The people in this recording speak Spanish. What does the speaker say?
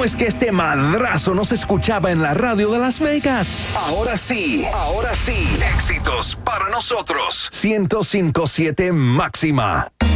¿Cómo es que este madrazo no se escuchaba en la radio de Las Vegas? Ahora sí. Éxitos para nosotros. 105.7 Máxima.